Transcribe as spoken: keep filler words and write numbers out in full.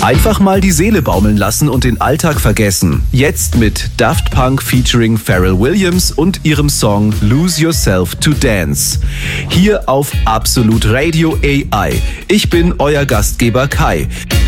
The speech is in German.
Einfach mal die Seele baumeln lassen und den Alltag vergessen. Jetzt mit Daft Punk featuring Pharrell Williams und ihrem Song Lose Yourself to Dance. Hier auf Absolut Radio A I. Ich bin euer Gastgeber Kai.